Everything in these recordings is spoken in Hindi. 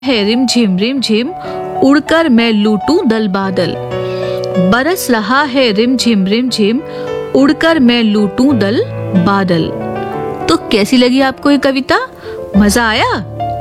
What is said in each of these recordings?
है रिम झिम उड़कर मैं लूटूं दल बादल। बरस रहा है रिम झिम उड़कर मैं लूटूं दल बादल। तो कैसी लगी आपको ये कविता? मजा आया?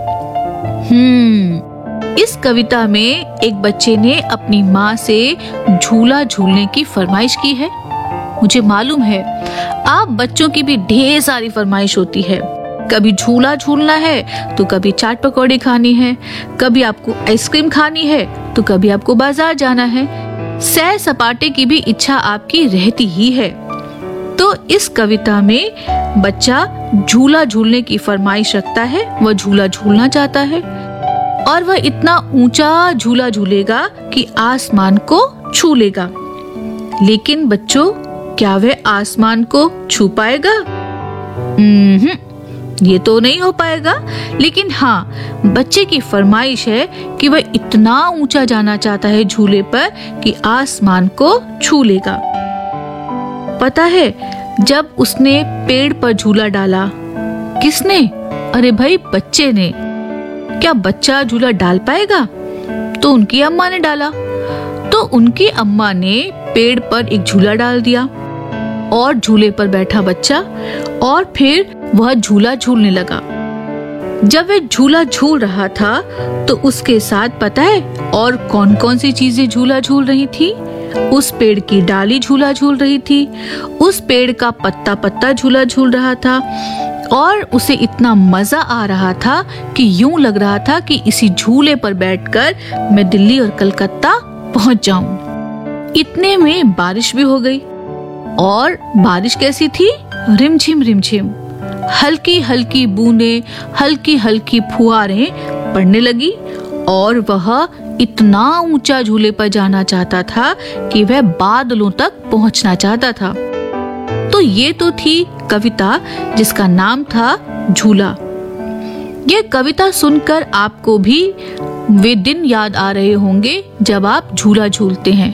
इस कविता में एक बच्चे ने अपनी माँ से झूला झूलने की फरमाइश की है। मुझे मालूम है आप बच्चों की भी ढेर सारी फरमाइश होती है। कभी झूला झूलना है तो कभी चाट पकौड़ी खानी है, कभी आपको आइसक्रीम खानी है तो कभी आपको बाजार जाना है। सैर सपाटे की भी इच्छा आपकी रहती ही है। तो इस कविता में बच्चा झूला झूलने की फरमाइश रखता है, वह झूला झूलना चाहता है और वह इतना ऊंचा झूला झूलेगा कि आसमान को छू लेगा। लेकिन बच्चों, क्या वह आसमान को छू पाएगा? ये तो नहीं हो पाएगा। लेकिन हाँ, बच्चे की फरमाइश है कि वह इतना ऊंचा जाना चाहता है झूले पर कि आसमान को छू लेगा। पता है, जब उसने पेड़ पर झूला डाला, किसने? अरे भाई, बच्चे ने। क्या बच्चा झूला डाल पाएगा? तो उनकी अम्मा ने डाला। तो उनकी अम्मा ने पेड़ पर एक झूला डाल दिया और झूले पर बैठा बच्चा और फिर वह झूला झूलने लगा। जब वह झूला झूल रहा था तो उसके साथ पता है और कौन कौन सी चीजें झूला झूल रही थी? उस पेड़ की डाली झूला झूल रही थी, उस पेड़ का पत्ता पत्ता झूला झूल रहा था और उसे इतना मजा आ रहा था कि यूं लग रहा था कि इसी झूले पर बैठकर मैं दिल्ली और कलकत्ता पहुंच जाऊं। इतने में बारिश भी हो गई। और बारिश कैसी थी? रिमझिम। हल्की हल्की बूंदें, हल्की हल्की फुहारें पड़ने लगी और वह इतना ऊंचा झूले पर जाना चाहता था कि वह बादलों तक पहुंचना चाहता था। तो ये तो थी कविता जिसका नाम था झूला। ये कविता सुनकर आपको भी वे दिन याद आ रहे होंगे जब आप झूला झूलते हैं।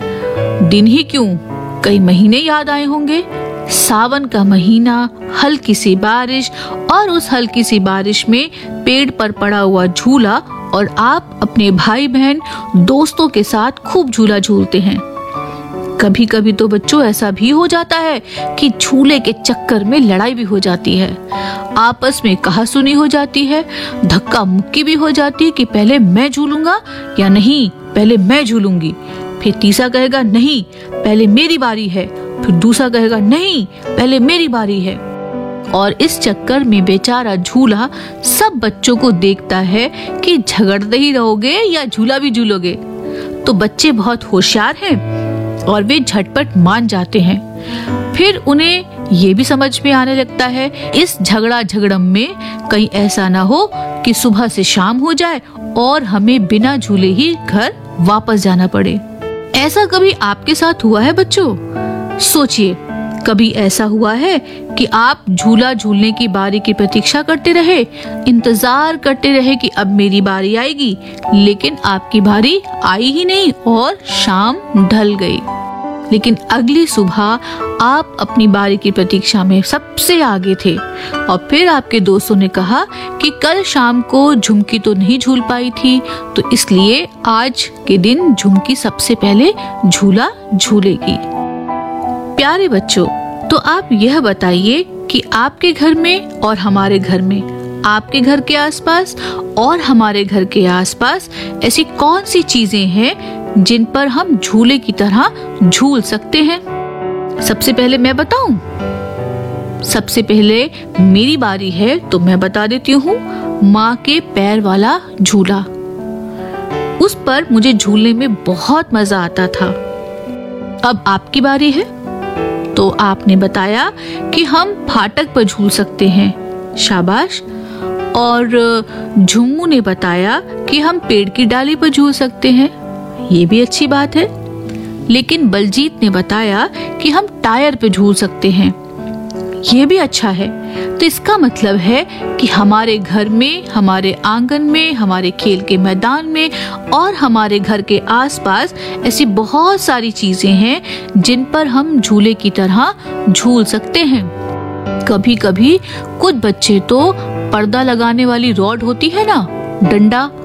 दिन ही क्यों, कई महीने याद आए होंगे। सावन का महीना, हल्की सी बारिश और उस हल्की सी बारिश में पेड़ पर पड़ा हुआ झूला और आप अपने भाई बहन दोस्तों के साथ खूब झूला झूलते हैं। कभी कभी तो बच्चों ऐसा भी हो जाता है कि झूले के चक्कर में लड़ाई भी हो जाती है, आपस में कहासुनी हो जाती है, धक्का मुक्की भी हो जाती है कि पहले मैं झूलूंगा या नहीं, पहले मैं झूलूंगी। फिर तीसरा कहेगा नहीं, पहले मेरी बारी है। फिर दूसरा कहेगा नहीं, पहले मेरी बारी है। और इस चक्कर में बेचारा झूला सब बच्चों को देखता है कि झगड़ते ही रहोगे या झूला भी झूलोगे। तो बच्चे बहुत होशियार हैं और वे झटपट मान जाते हैं। फिर उन्हें ये भी समझ में आने लगता है इस झगड़म में कहीं ऐसा ना हो कि सुबह से शाम हो जाए और हमें बिना झूले ही घर वापस जाना पड़े। ऐसा कभी आपके साथ हुआ है बच्चों? सोचिए, कभी ऐसा हुआ है कि आप झूला झूलने की बारी की प्रतीक्षा करते रहे, इंतजार करते रहे कि अब मेरी बारी आएगी, लेकिन आपकी बारी आई ही नहीं और शाम ढल गई। लेकिन अगली सुबह आप अपनी बारी की प्रतीक्षा में सबसे आगे थे और फिर आपके दोस्तों ने कहा कि कल शाम को झुमकी तो नहीं झूल पाई थी, तो इसलिए आज के दिन झुमकी सबसे पहले झूला झूलेगी। प्यारे बच्चों, तो आप यह बताइए कि आपके घर में और हमारे घर में, आपके घर के आसपास और हमारे घर के आसपास ऐसी कौन सी चीजें हैं जिन पर हम झूले की तरह झूल सकते हैं? सबसे पहले मैं बताऊं? सबसे पहले मेरी बारी है तो मैं बता देती हूँ, माँ के पैर वाला झूला। उस पर मुझे झूलने में बहुत मजा आता था। अब आपकी बारी है तो आपने बताया कि हम फाटक पर झूल सकते हैं, शाबाश। और झुम्मू ने बताया कि हम पेड़ की डाली पर झूल सकते हैं, ये भी अच्छी बात है। लेकिन बलजीत ने बताया कि हम टायर पे झूल सकते हैं, ये भी अच्छा है। तो इसका मतलब है कि हमारे घर में, हमारे आंगन में, हमारे खेल के मैदान में और हमारे घर के आसपास ऐसी बहुत सारी चीजें हैं जिन पर हम झूले की तरह झूल सकते हैं। कभी कभी कुछ बच्चे तो पर्दा लगाने वाली रॉड होती है ना, डंडा,